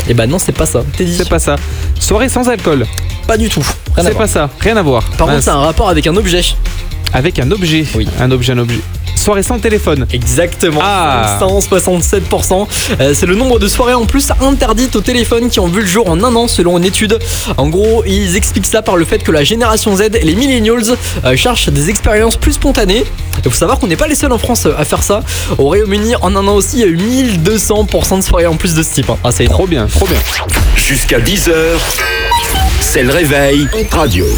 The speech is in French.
Et bah non, c'est pas ça. T'es dit. C'est pas ça. Soirée sans alcool. Pas du tout. Rien à C'est voir. pas ça. Rien à voir. Par contre, Mince. c'est un rapport avec un objet. Avec un objet. Oui. Un objet. Soirée sans téléphone. Exactement. Ah. 167%. C'est le nombre de soirées en plus interdites au téléphone qui ont vu le jour en un an selon une étude. En gros, ils expliquent ça par le fait que la génération Z et les millennials cherchent des expériences plus spontanées. Il faut savoir qu'on n'est pas les seuls en France à faire ça. Au Royaume-Uni, en un an aussi, il y a eu 1200% de soirées en plus de ce type. Ah, c'est Trop bien, trop bien. Jusqu'à 10h, c'est le réveil radio.